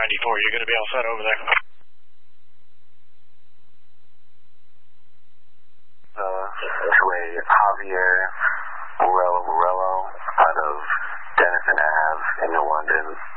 You're going to be all set over there. To a Javier Morello out of Denison Ave in New London.